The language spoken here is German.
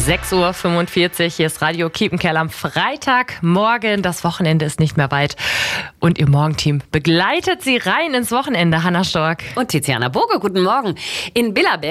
6:45 Uhr, hier ist Radio Kiepenkerl am Freitagmorgen. Das Wochenende ist nicht mehr weit. Und Ihr Morgenteam begleitet Sie rein ins Wochenende. Hanna Stork und Tiziana Burger, guten Morgen. In Billerberg